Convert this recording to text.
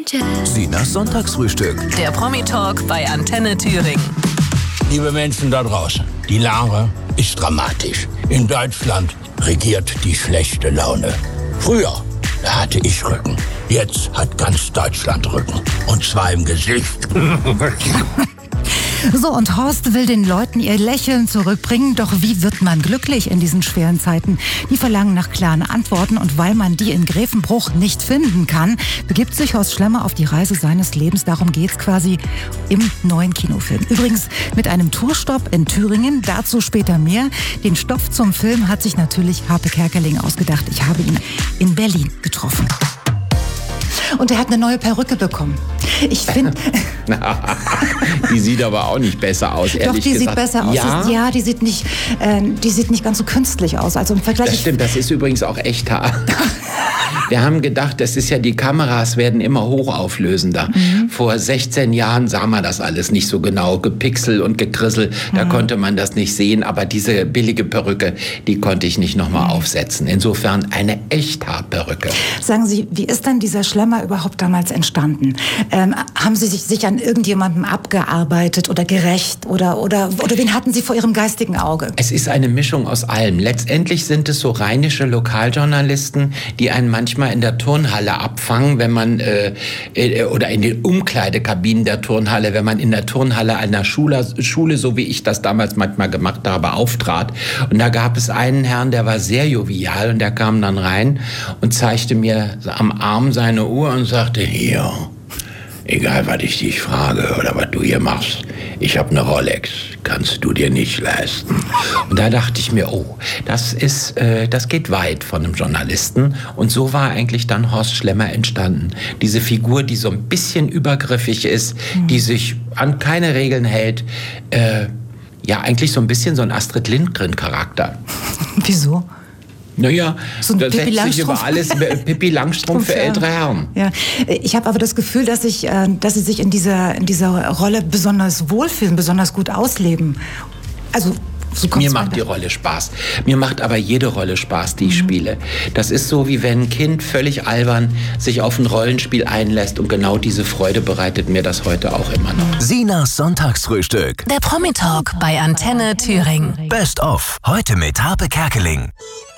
Sinas Sonntagsfrühstück. Der Promi-Talk bei Antenne Thüringen. Liebe Menschen da draußen, die Lage ist dramatisch. In Deutschland regiert die schlechte Laune. Früher, da hatte ich Rücken. Jetzt hat ganz Deutschland Rücken. Und zwar im Gesicht. So, und Horst will den Leuten ihr Lächeln zurückbringen. Doch wie wird man glücklich in diesen schweren Zeiten? Die verlangen nach klaren Antworten. Und weil man die in Grevenbruch nicht finden kann, begibt sich Horst Schlemmer auf die Reise seines Lebens. Darum geht's quasi im neuen Kinofilm. Übrigens mit einem Tourstopp in Thüringen. Dazu später mehr. Den Stoff zum Film hat sich natürlich Harpe Kerkeling ausgedacht. Ich habe ihn in Berlin getroffen. Und er hat eine neue Perücke bekommen. Ich finde... Die sieht aber auch nicht besser aus, ehrlich gesagt. Doch, die sieht besser aus. Ja? Die sieht nicht ganz so künstlich aus. Also im Vergleich... Das stimmt, das ist übrigens auch echt Haar. Wir haben gedacht, das ist ja, die Kameras werden immer hochauflösender. Vor 16 Jahren sah man das alles nicht so genau, gepixelt und gekrissel, da konnte man das nicht sehen, aber diese billige Perücke, die konnte ich nicht nochmal aufsetzen. Insofern eine Echthaarperücke. Sagen Sie, wie ist denn dieser Schlemmer überhaupt damals entstanden? Haben Sie sich an irgendjemandem abgearbeitet oder gerächt oder wen hatten Sie vor Ihrem geistigen Auge? Es ist eine Mischung aus allem. Letztendlich sind es so rheinische Lokaljournalisten, die einen manchmal in der Turnhalle abfangen, wenn man oder in den Umkleidekabinen der Turnhalle, wenn man in der Turnhalle einer Schule, so wie ich das damals manchmal gemacht habe, auftrat. Und da gab es einen Herrn, der war sehr jovial und der kam dann rein und zeigte mir am Arm seine Uhr und sagte, hier, egal was ich dich frage oder was du hier machst, ich habe eine Rolex, kannst du dir nicht leisten. Und da dachte ich mir, oh, das geht weit von einem Journalisten. Und so war eigentlich dann Horst Schlemmer entstanden. Diese Figur, die so ein bisschen übergriffig ist, die sich an keine Regeln hält. Ja, eigentlich so ein bisschen so ein Astrid Lindgren-Charakter. Wieso? Naja, so da setzt sich über alles Pippi Langstrumpf für ältere Herren. Ja. Ich habe aber das Gefühl, dass Sie sich in dieser Rolle besonders wohlfühlen, besonders gut ausleben. Also so mir macht die Rolle Spaß. Mir macht aber jede Rolle Spaß, die ich spiele. Das ist so, wie wenn ein Kind völlig albern sich auf ein Rollenspiel einlässt und genau diese Freude bereitet mir das heute auch immer noch. Sinas Sonntagsfrühstück. Der Promi-Talk bei Antenne Thüringen. Best of. Heute mit Harpe Kerkeling.